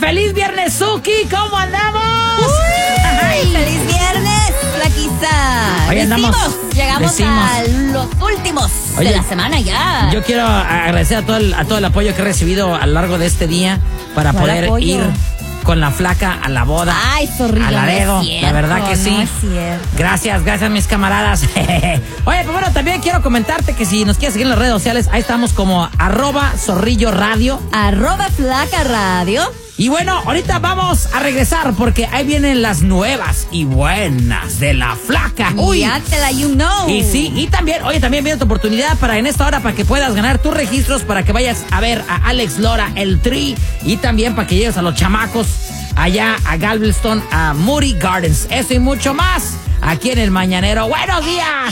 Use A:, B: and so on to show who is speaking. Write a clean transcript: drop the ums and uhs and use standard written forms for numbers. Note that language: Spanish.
A: ¡Feliz viernes, Suki! ¿Cómo andamos?
B: ¡Feliz viernes, flaquita!
A: Hoy andamos.
B: Llegamos a los últimos de la semana ya.
A: Yo quiero agradecer a todo el apoyo que he recibido a lo largo de este día para poder ir con la flaca a la boda.
B: Ay, Zorrillo,
A: a Laredo,
B: no es cierto,
A: la verdad que sí.
B: no es cierto.
A: Gracias mis camaradas. Oye, pues bueno, también quiero comentarte que si nos quieres seguir en las redes sociales, ahí estamos como @Zorrillo Radio,
B: @Flaca Radio.
A: Y bueno, ahorita vamos a regresar porque ahí vienen las nuevas y buenas de la flaca.
B: Uy, ya te la you know.
A: Y sí, y también viene tu oportunidad para en esta hora para que puedas ganar tus registros para que vayas a ver a Alex Lora, el Tri, y también para que llegues a los chamacos allá a Galveston, a Moody Gardens. Eso y mucho más aquí en El Mañanero. ¡Buenos días!